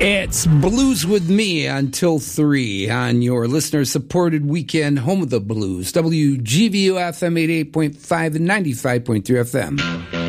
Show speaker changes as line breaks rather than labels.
It's Blues with Me until 3 on your listener-supported weekend home of the blues. WGVU FM 88.5 and 95.3 FM.